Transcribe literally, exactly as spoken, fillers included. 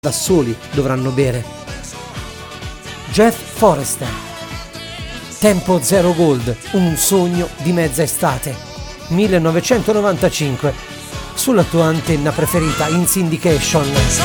da soli dovranno bere. Jeff Forrester, Tempo Zero Gold, un sogno di mezza estate, millenovecentonovantacinque, sulla tua antenna preferita in syndication.